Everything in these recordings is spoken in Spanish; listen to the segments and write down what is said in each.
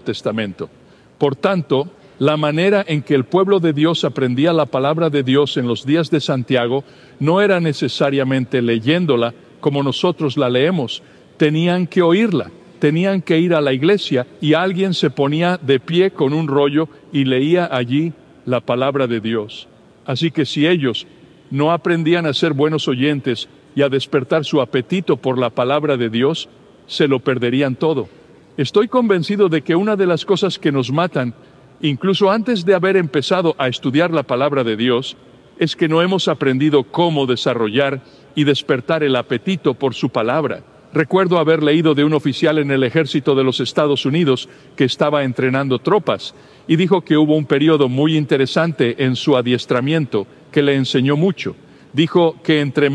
Testamento. Por tanto, la manera en que el pueblo de Dios aprendía la palabra de Dios en los días de Santiago no era necesariamente leyéndola como nosotros la leemos. Tenían que oírla, tenían que ir a la iglesia y alguien se ponía de pie con un rollo y leía allí la palabra de Dios. Así que si ellos no aprendían a ser buenos oyentes y a despertar su apetito por la palabra de Dios, se lo perderían todo. Estoy convencido de que una de las cosas que nos matan, incluso antes de haber empezado a estudiar la palabra de Dios, es que no hemos aprendido cómo desarrollar y despertar el apetito por su palabra. Recuerdo haber leído de un oficial en el ejército de los Estados Unidos que estaba entrenando tropas y dijo que hubo un periodo muy interesante en su adiestramiento que le enseñó mucho. Dijo que entre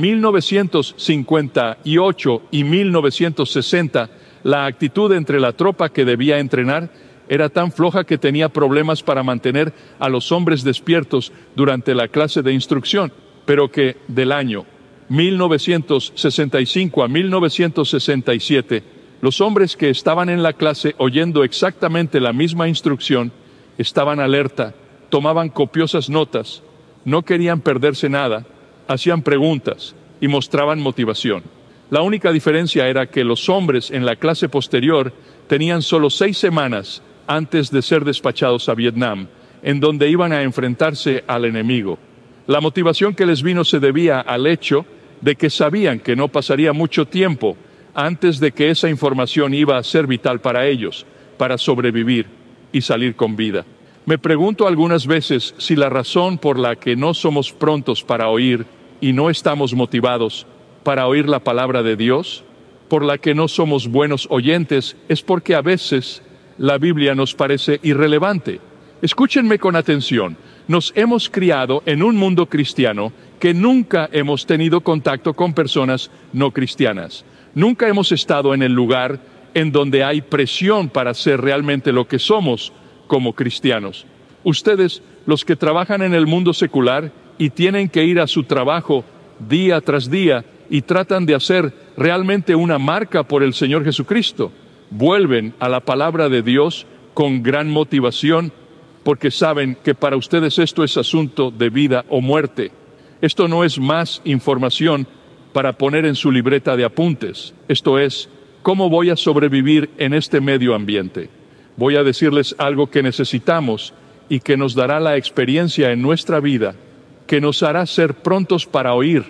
1958 y 1960 la actitud entre la tropa que debía entrenar era tan floja que tenía problemas para mantener a los hombres despiertos durante la clase de instrucción, pero que del año 1965 a 1967, los hombres que estaban en la clase oyendo exactamente la misma instrucción, estaban alerta, tomaban copiosas notas, no querían perderse nada, hacían preguntas y mostraban motivación. La única diferencia era que los hombres en la clase posterior tenían solo 6 semanas antes de ser despachados a Vietnam, en donde iban a enfrentarse al enemigo. La motivación que les vino se debía al hecho de que sabían que no pasaría mucho tiempo antes de que esa información iba a ser vital para ellos, para sobrevivir y salir con vida. Me pregunto algunas veces si la razón por la que no somos prontos para oír y no estamos motivados para oír la palabra de Dios, por la que no somos buenos oyentes, es porque a veces la Biblia nos parece irrelevante. Escúchenme con atención. Nos hemos criado en un mundo cristiano que nunca hemos tenido contacto con personas no cristianas. Nunca hemos estado en el lugar en donde hay presión para ser realmente lo que somos como cristianos. Ustedes, los que trabajan en el mundo secular y tienen que ir a su trabajo día tras día y tratan de hacer realmente una marca por el Señor Jesucristo, vuelven a la palabra de Dios con gran motivación, porque saben que para ustedes esto es asunto de vida o muerte. Esto no es más información para poner en su libreta de apuntes. Esto es, ¿cómo voy a sobrevivir en este medio ambiente? Voy a decirles algo que necesitamos y que nos dará la experiencia en nuestra vida, que nos hará ser prontos para oír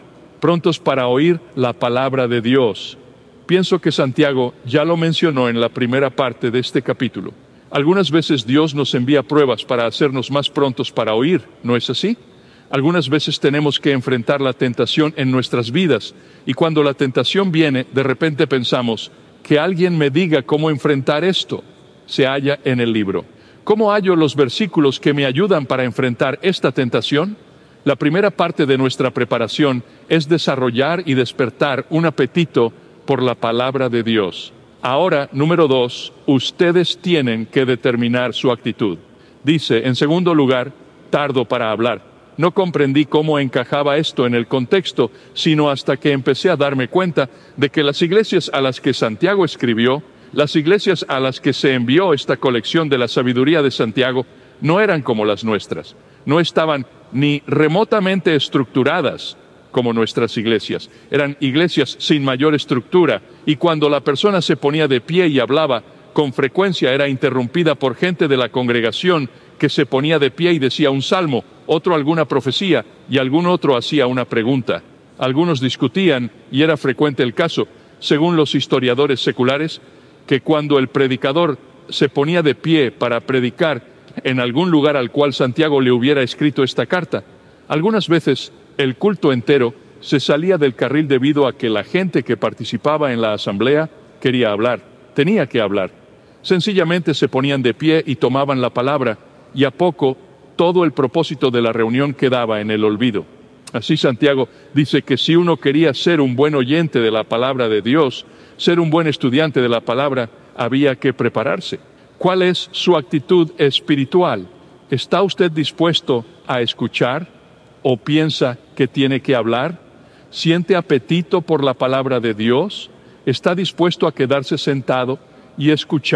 la palabra de Dios. Pienso que Santiago ya lo mencionó en la primera parte de este capítulo. Algunas veces Dios nos envía pruebas para hacernos más prontos para oír, ¿no es así? Algunas veces tenemos que enfrentar la tentación en nuestras vidas, y cuando la tentación viene, de repente pensamos, que alguien me diga cómo enfrentar esto. Se halla en el libro. ¿Cómo hallo los versículos que me ayudan para enfrentar esta tentación? La primera parte de nuestra preparación es desarrollar y despertar un apetito por la palabra de Dios. Ahora, número 2, ustedes tienen que determinar su actitud. Dice, en segundo lugar, tardo para hablar. No comprendí cómo encajaba esto en el contexto, sino hasta que empecé a darme cuenta de que las iglesias a las que Santiago escribió, las iglesias a las que se envió esta colección de la sabiduría de Santiago, no eran como las nuestras. No estaban ni remotamente estructuradas como nuestras iglesias. Eran iglesias sin mayor estructura, y cuando la persona se ponía de pie y hablaba, con frecuencia era interrumpida por gente de la congregación que se ponía de pie y decía un salmo, otro alguna profecía, y algún otro hacía una pregunta. Algunos discutían, y era frecuente el caso, según los historiadores seculares, que cuando el predicador se ponía de pie para predicar en algún lugar al cual Santiago le hubiera escrito esta carta, algunas veces el culto entero se salía del carril debido a que la gente que participaba en la asamblea quería hablar, tenía que hablar. Sencillamente se ponían de pie y tomaban la palabra, y a poco todo el propósito de la reunión quedaba en el olvido. Así Santiago dice que si uno quería ser un buen oyente de la palabra de Dios, ser un buen estudiante de la palabra, había que prepararse. ¿Cuál es su actitud espiritual? ¿Está usted dispuesto a escuchar o piensa que tiene que hablar? ¿Siente apetito por la palabra de Dios? ¿Está dispuesto a quedarse sentado y escuchar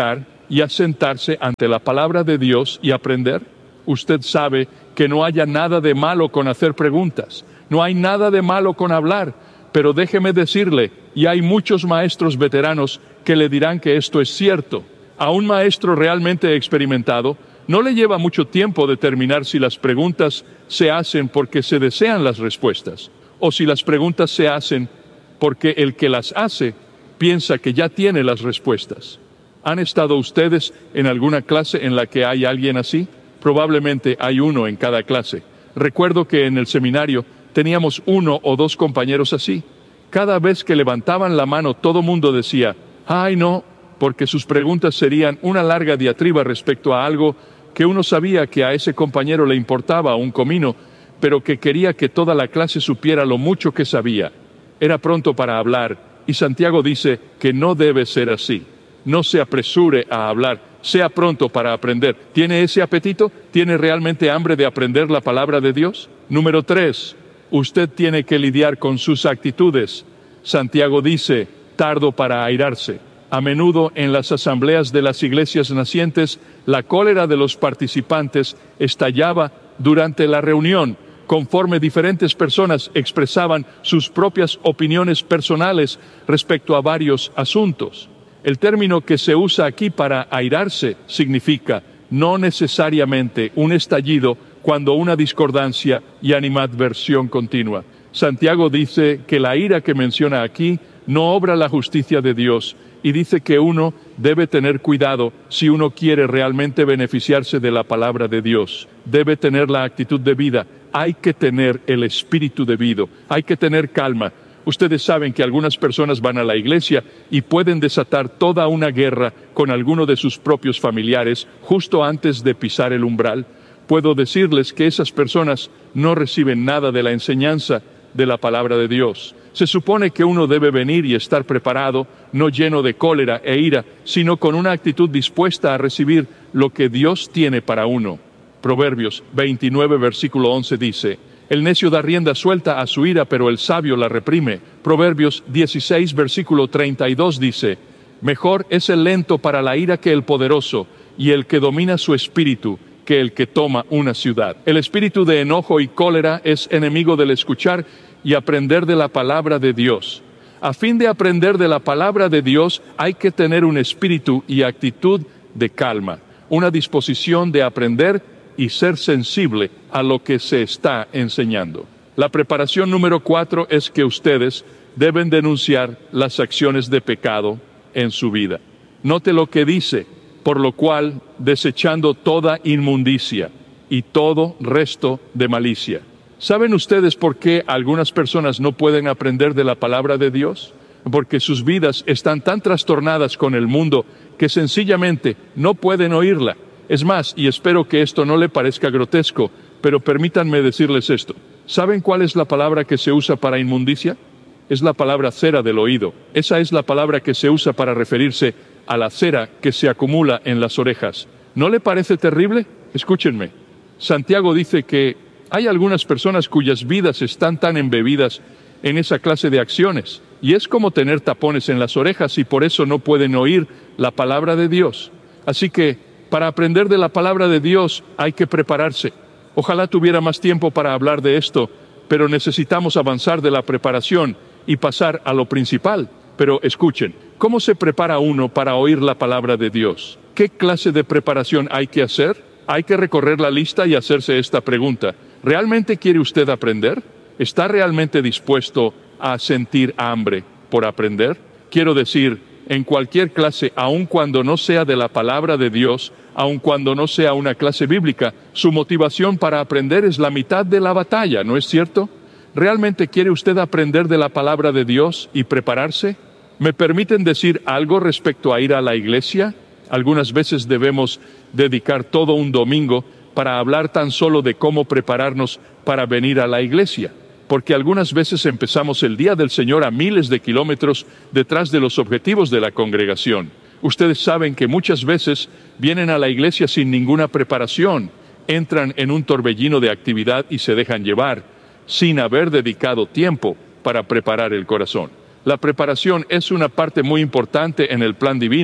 y a sentarse ante la palabra de Dios y aprender? Usted sabe que no haya nada de malo con hacer preguntas, no hay nada de malo con hablar, pero déjeme decirle, y hay muchos maestros veteranos que le dirán que esto es cierto. A un maestro realmente experimentado no le lleva mucho tiempo determinar si las preguntas se hacen porque se desean las respuestas, o si las preguntas se hacen porque el que las hace piensa que ya tiene las respuestas. ¿Han estado ustedes en alguna clase en la que hay alguien así? Probablemente hay uno en cada clase. Recuerdo que en el seminario teníamos 1 o 2 compañeros así. Cada vez que levantaban la mano todo mundo decía, ¡ay no!, porque sus preguntas serían una larga diatriba respecto a algo que uno sabía que a ese compañero le importaba un comino, pero que quería que toda la clase supiera lo mucho que sabía. Era pronto para hablar, y Santiago dice que no debe ser así. No se apresure a hablar, sea pronto para aprender. ¿Tiene ese apetito? ¿Tiene realmente hambre de aprender la palabra de Dios? Número 3. Usted tiene que lidiar con sus actitudes. Santiago dice, tardo para airarse. A menudo en las asambleas de las iglesias nacientes, la cólera de los participantes estallaba durante la reunión, conforme diferentes personas expresaban sus propias opiniones personales respecto a varios asuntos. El término que se usa aquí para airarse significa no necesariamente un estallido cuando una discordancia y animadversión continua. Santiago dice que la ira que menciona aquí no obra la justicia de Dios, y dice que uno debe tener cuidado si uno quiere realmente beneficiarse de la palabra de Dios. Debe tener la actitud debida, hay que tener el espíritu debido, hay que tener calma. Ustedes saben que algunas personas van a la iglesia y pueden desatar toda una guerra con alguno de sus propios familiares justo antes de pisar el umbral. Puedo decirles que esas personas no reciben nada de la enseñanza de la palabra de Dios. Se supone que uno debe venir y estar preparado, no lleno de cólera e ira, sino con una actitud dispuesta a recibir lo que Dios tiene para uno. Proverbios 29, versículo 11 dice, el necio da rienda suelta a su ira, pero el sabio la reprime. Proverbios 16, versículo 32 dice, mejor es el lento para la ira que el poderoso, y el que domina su espíritu que el que toma una ciudad. El espíritu de enojo y cólera es enemigo del escuchar y aprender de la palabra de Dios. A fin de aprender de la palabra de Dios hay que tener un espíritu y actitud de calma, una disposición de aprender y ser sensible a lo que se está enseñando. La preparación número 4 es que ustedes deben denunciar las acciones de pecado en su vida. Note lo que dice, por lo cual, desechando toda inmundicia y todo resto de malicia. ¿Saben ustedes por qué algunas personas no pueden aprender de la palabra de Dios? Porque sus vidas están tan trastornadas con el mundo que sencillamente no pueden oírla. Es más, y espero que esto no le parezca grotesco, pero permítanme decirles esto. ¿Saben cuál es la palabra que se usa para inmundicia? Es la palabra cera del oído. Esa es la palabra que se usa para referirse a la cera que se acumula en las orejas. ¿No le parece terrible? Escúchenme. Santiago dice que hay algunas personas cuyas vidas están tan embebidas en esa clase de acciones, y es como tener tapones en las orejas y por eso no pueden oír la palabra de Dios. Así que, para aprender de la palabra de Dios hay que prepararse. Ojalá tuviera más tiempo para hablar de esto, pero necesitamos avanzar de la preparación y pasar a lo principal. Pero escuchen, ¿cómo se prepara uno para oír la palabra de Dios? ¿Qué clase de preparación hay que hacer? Hay que recorrer la lista y hacerse esta pregunta. ¿Realmente quiere usted aprender? ¿Está realmente dispuesto a sentir hambre por aprender? Quiero decir, en cualquier clase, aun cuando no sea de la palabra de Dios, aun cuando no sea una clase bíblica, su motivación para aprender es la mitad de la batalla, ¿no es cierto? ¿Realmente quiere usted aprender de la palabra de Dios y prepararse? ¿Me permiten decir algo respecto a ir a la iglesia? Algunas veces debemos dedicar todo un domingo para hablar tan solo de cómo prepararnos para venir a la iglesia, porque algunas veces empezamos el día del Señor a miles de kilómetros detrás de los objetivos de la congregación. Ustedes saben que muchas veces vienen a la iglesia sin ninguna preparación, entran en un torbellino de actividad y se dejan llevar, sin haber dedicado tiempo para preparar el corazón. La preparación es una parte muy importante en el plan divino,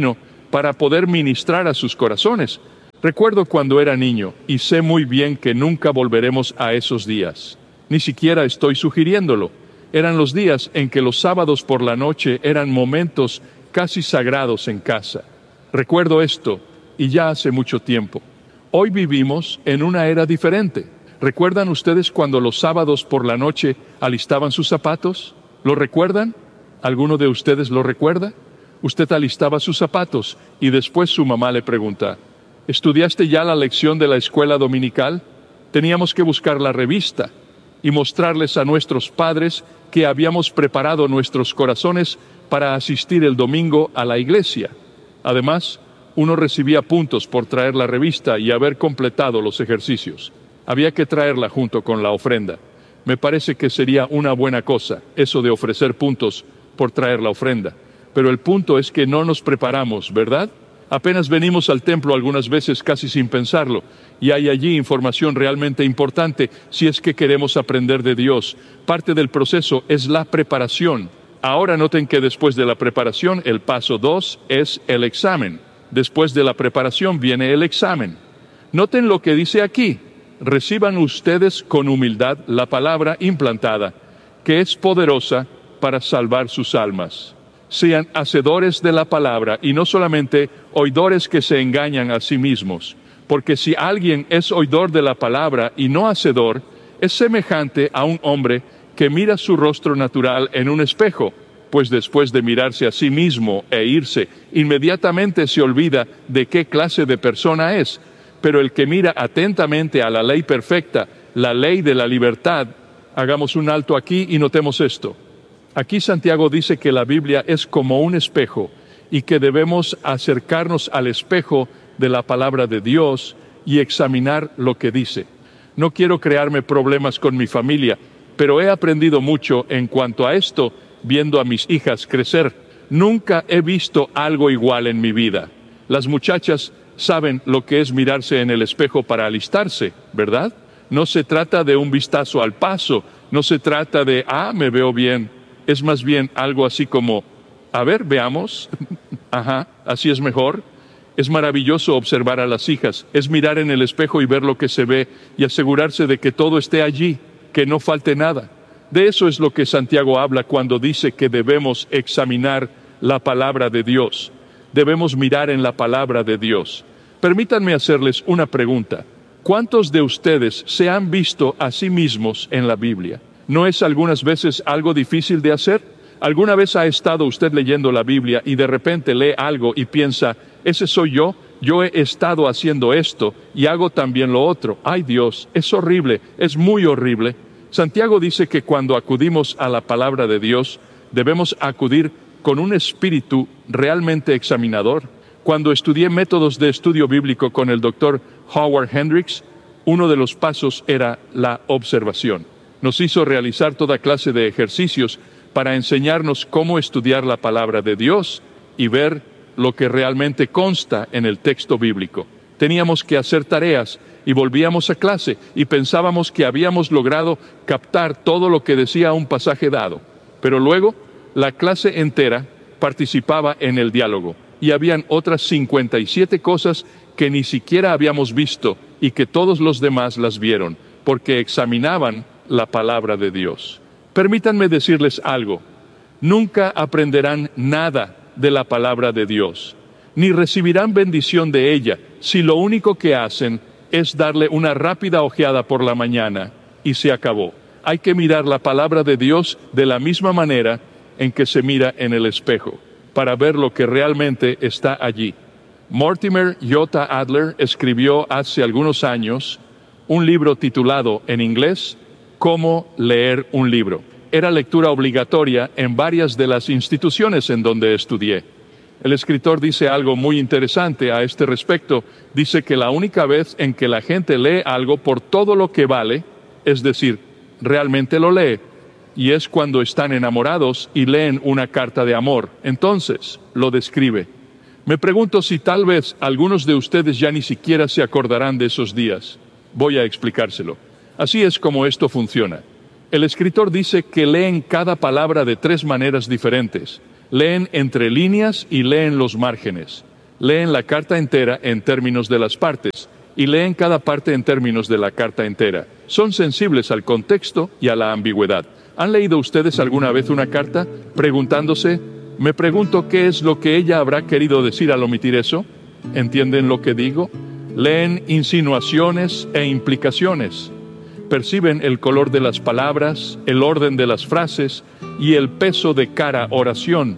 para poder ministrar a sus corazones. Recuerdo cuando era niño, y sé muy bien que nunca volveremos a esos días. Ni siquiera estoy sugiriéndolo. Eran los días en que los sábados por la noche eran momentos casi sagrados en casa. Recuerdo esto, y ya hace mucho tiempo. Hoy vivimos en una era diferente. ¿Recuerdan ustedes cuando los sábados por la noche alistaban sus zapatos? ¿Lo recuerdan? ¿Alguno de ustedes lo recuerda? Usted alistaba sus zapatos y después su mamá le pregunta, ¿estudiaste ya la lección de la escuela dominical? Teníamos que buscar la revista y mostrarles a nuestros padres que habíamos preparado nuestros corazones para asistir el domingo a la iglesia. Además, uno recibía puntos por traer la revista y haber completado los ejercicios. Había que traerla junto con la ofrenda. Me parece que sería una buena cosa, eso de ofrecer puntos por traer la ofrenda. Pero el punto es que no nos preparamos, ¿verdad? Apenas venimos al templo algunas veces casi sin pensarlo, y hay allí información realmente importante si es que queremos aprender de Dios. Parte del proceso es la preparación. Ahora noten que después de la preparación, el paso 2 es el examen. Después de la preparación viene el examen. Noten lo que dice aquí. Reciban ustedes con humildad la palabra implantada, que es poderosa para salvar sus almas. Sean hacedores de la palabra y no solamente oidores que se engañan a sí mismos, porque si alguien es oidor de la palabra y no hacedor, es semejante a un hombre que mira su rostro natural en un espejo, pues después de mirarse a sí mismo e irse, inmediatamente se olvida de qué clase de persona es. Pero el que mira atentamente a la ley perfecta, la ley de la libertad, hagamos un alto aquí y notemos esto. Aquí Santiago dice que la Biblia es como un espejo y que debemos acercarnos al espejo de la palabra de Dios y examinar lo que dice. No quiero crearme problemas con mi familia, pero he aprendido mucho en cuanto a esto viendo a mis hijas crecer. Nunca he visto algo igual en mi vida. Las muchachas saben lo que es mirarse en el espejo para alistarse, ¿verdad? No se trata de un vistazo al paso, no se trata de, me veo bien. Es más bien algo así como, a ver, veamos. Ajá, así es mejor. Es maravilloso observar a las hijas, es mirar en el espejo y ver lo que se ve y asegurarse de que todo esté allí, que no falte nada. De eso es lo que Santiago habla cuando dice que debemos examinar la palabra de Dios. Debemos mirar en la palabra de Dios. Permítanme hacerles una pregunta. ¿Cuántos de ustedes se han visto a sí mismos en la Biblia? ¿No es algunas veces algo difícil de hacer? ¿Alguna vez ha estado usted leyendo la Biblia y de repente lee algo y piensa, ese soy yo he estado haciendo esto y hago también lo otro? ¡Ay Dios! Es horrible, es muy horrible. Santiago dice que cuando acudimos a la palabra de Dios, debemos acudir con un espíritu realmente examinador. Cuando estudié métodos de estudio bíblico con el Dr. Howard Hendricks, uno de los pasos era la observación. Nos hizo realizar toda clase de ejercicios para enseñarnos cómo estudiar la palabra de Dios y ver lo que realmente consta en el texto bíblico. Teníamos que hacer tareas y volvíamos a clase y pensábamos que habíamos logrado captar todo lo que decía un pasaje dado. Pero luego, la clase entera participaba en el diálogo y habían otras 57 cosas que ni siquiera habíamos visto y que todos los demás las vieron, porque examinaban la palabra de Dios. Permítanme decirles algo. Nunca aprenderán nada de la palabra de Dios, ni recibirán bendición de ella, si lo único que hacen es darle una rápida ojeada por la mañana y se acabó. Hay que mirar la palabra de Dios de la misma manera en que se mira en el espejo, para ver lo que realmente está allí. Mortimer J. Adler escribió hace algunos años un libro titulado en inglés Cómo leer un libro. Era lectura obligatoria en varias de las instituciones en donde estudié. El escritor dice algo muy interesante a este respecto. Dice que la única vez en que la gente lee algo por todo lo que vale, es decir, realmente lo lee, y es cuando están enamorados y leen una carta de amor. Entonces, lo describe. Me pregunto si tal vez algunos de ustedes ya ni siquiera se acordarán de esos días. Voy a explicárselo. Así es como esto funciona. El escritor dice que leen cada palabra de 3 maneras diferentes. Leen entre líneas y leen los márgenes. leen la carta entera en términos de las partes y leen cada parte en términos de la carta entera. Son sensibles al contexto y a la ambigüedad. ¿Han leído ustedes alguna vez una carta preguntándose, me pregunto qué es lo que ella habrá querido decir al omitir eso? ¿Entienden lo que digo? Leen insinuaciones e implicaciones. Perciben el color de las palabras, el orden de las frases y el peso de cada oración.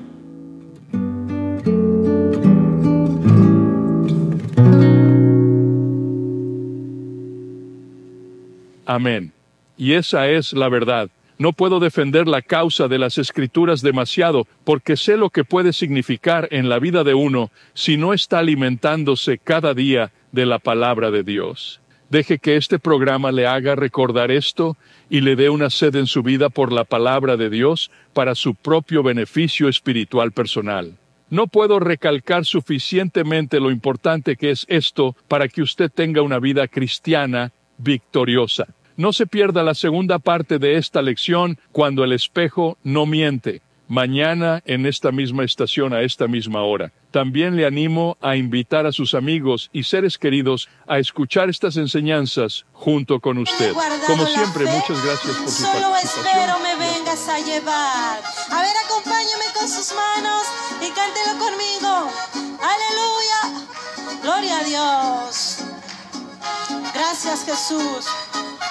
Amén. Y esa es la verdad. No puedo defender la causa de las Escrituras demasiado porque sé lo que puede significar en la vida de uno si no está alimentándose cada día de la palabra de Dios. Deje que este programa le haga recordar esto y le dé una sed en su vida por la palabra de Dios para su propio beneficio espiritual personal. No puedo recalcar suficientemente lo importante que es esto para que usted tenga una vida cristiana victoriosa. No se pierda la segunda parte de esta lección, Cuando el espejo no miente, mañana en esta misma estación a esta misma hora. También le animo a invitar a sus amigos y seres queridos a escuchar estas enseñanzas junto con usted. Como siempre, muchas gracias por su Solo participación. espero me vengas a llevar. A ver, acompáñame con sus manos y cántelo conmigo. Aleluya. Gloria a Dios. Gracias, Jesús.